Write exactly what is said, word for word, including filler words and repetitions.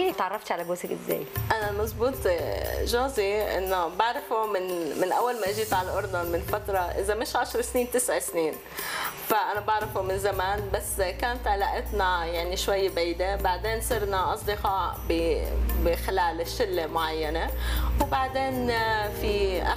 لي تعرفتي على جوزك ازاي؟ انا مزبوط جوزي انه بعرفه من من اول ما اجيت على الاردن من فتره، اذا مش عشر سنين تسع سنين، فانا بعرفه من زمان، بس كانت علاقتنا يعني شوي بعيده. بعدين صرنا اصدقاء بخلال شله معينه، وبعدين في